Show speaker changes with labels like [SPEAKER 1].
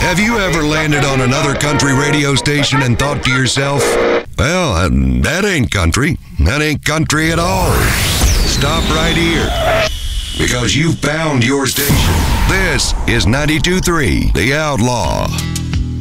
[SPEAKER 1] Have you ever landed on another country radio station and thought to yourself, well, that ain't country. That ain't country at all. Stop right here, because you found your station. This is 92.3 The Outlaw.